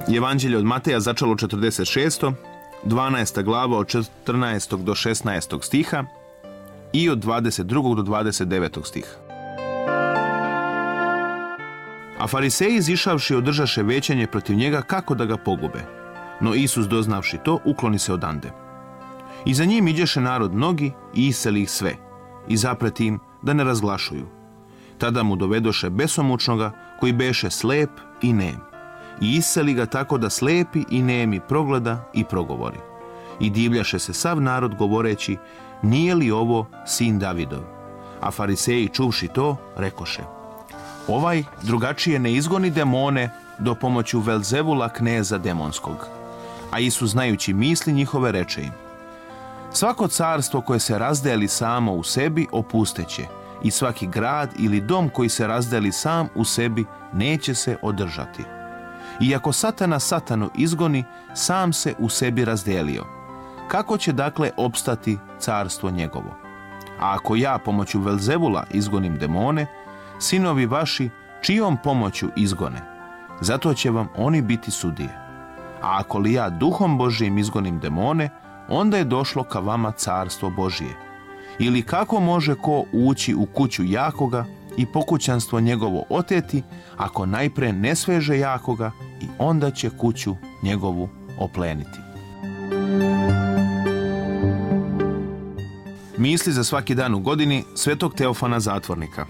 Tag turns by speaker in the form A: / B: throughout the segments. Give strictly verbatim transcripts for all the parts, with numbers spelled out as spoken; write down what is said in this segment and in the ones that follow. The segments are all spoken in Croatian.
A: Evanđelje od Mateja začelo četrdeset šestog dvanaesta glava od četrnaestog do šesnaestog stiha i od dvadeset drugog do dvadeset devetog stiha. A fariseji izišavši održaše većanje protiv njega kako da ga pogube. No Isus doznavši to, ukloni se odande. I za njim iđeše narod mnogi i iseli ih sve, i zapreti im da ne razglašuju. Tada mu dovedoše besomučnoga, koji beše slep i nem. I iseli ga tako da slepi i nemi progleda i progovori. I divljaše se sav narod govoreći, nije li ovo sin Davidov? A fariseji čuvši to, rekoše, ovaj drugačije ne izgoni demone do pomoću Velzevula, kneza demonskog. A Isus, znajući misli njihove, reče im, svako carstvo koje se razdeli samo u sebi opusteće, i svaki grad ili dom koji se razdeli sam u sebi neće se održati. I ako satana satanu izgoni, sam se u sebi razdelio. Kako će dakle opstati carstvo njegovo? A ako ja pomoću Velzevula izgonim demone, sinovi vaši čijom pomoću izgone? Zato će vam oni biti sudije. A ako li ja duhom Božijim izgonim demone, onda je došlo ka vama carstvo Božije. Ili kako može ko ući u kuću jakoga i pokućanstvo njegovo oteti, ako najpre ne sveže jakoga i onda će kuću njegovu opleniti. Misli za svaki dan u godini svetog Teofana Zatvornika.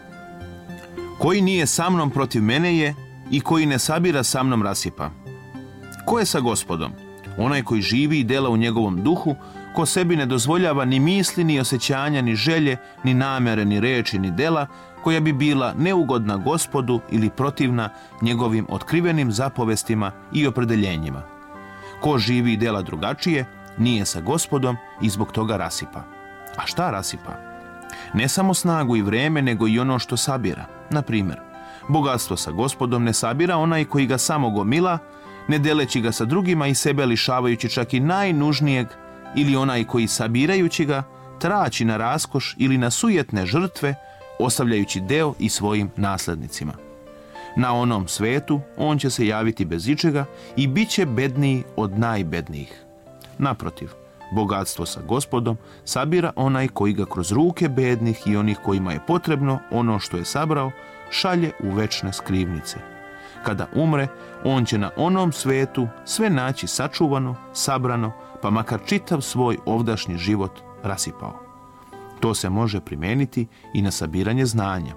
A: Koji nije sa mnom protiv mene je i koji ne sabira sa mnom rasipa. Ko je sa Gospodom? Onaj koji živi i dela u njegovom duhu, ko sebi ne dozvoljava ni misli, ni osjećanja, ni želje, ni namere, ni reči, ni dela, koja bi bila neugodna Gospodu ili protivna njegovim otkrivenim zapovestima i opredeljenjima. Ko živi i dela drugačije, nije sa Gospodom i zbog toga rasipa. A šta rasipa? Ne samo snagu i vreme, nego i ono što sabira. Na primjer, bogatstvo sa Gospodom ne sabira onaj koji ga samo gomila, ne deleći ga sa drugima i sebe lišavajući čak i najnužnijeg, ili onaj koji sabirajući ga trači na raskoš ili na sujetne žrtve, ostavljajući deo i svojim naslednicima. Na onom svetu on će se javiti bez ičega i bit će bedniji od najbednijih. Naprotiv, bogatstvo sa Gospodom sabira onaj koji ga kroz ruke bednih i onih kojima je potrebno ono što je sabrao, šalje u večne skrivnice. Kada umre, on će na onom svetu sve naći sačuvano, sabrano, pa makar čitav svoj ovdašnji život rasipao. To se može primijeniti i na sabiranje znanja.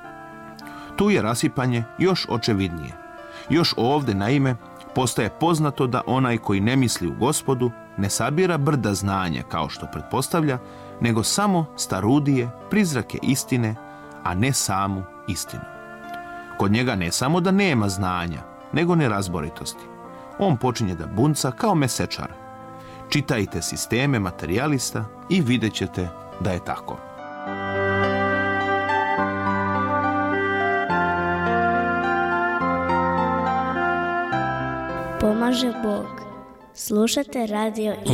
A: Tu je rasipanje još očevidnije. Još ovdje, naime, postaje poznato da onaj koji ne misli u Gospodu ne sabira brda znanja kao što pretpostavlja, nego samo starudije, prizrake istine, a ne samu istinu. Kod njega ne samo da nema znanja, nego nerazboritosti. On počinje da bunca kao mesečar. Čitajte sisteme materijalista i vidjet ćete da je tako.
B: Pomaže Bog. Slušate radio